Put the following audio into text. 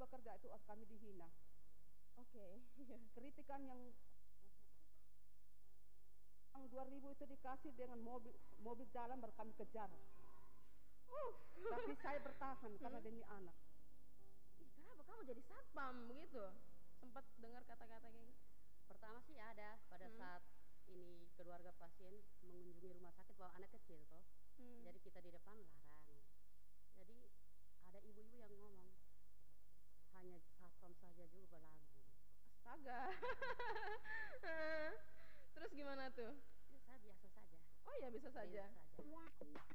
bekerja itu kami dihina. Oke. Kritikan yang 2000 itu dikasih dengan mobil jalan baru kami kejar. Tapi saya bertahan karena demi anak. Ih, kenapa kamu jadi satpam begitu? Sempat dengar kata-kata kayak gitu? Pertama sih ada pada saat ini keluarga pasien mengunjungi rumah sakit bawa anak kecil toh. Jadi kita di depan larang. Jadi ada ibu-ibu yang ngomong hanya satpam saja juga belagu. Astaga. Terus gimana tuh? Ya, saya biasa saja. Oh ya, bisa saja. Biasa saja.